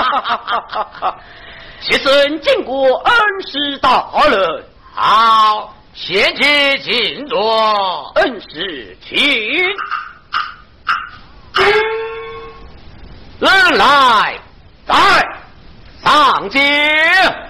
学生见过恩师大人。 好，贤妻请坐。 恩师请。 人来，上阶。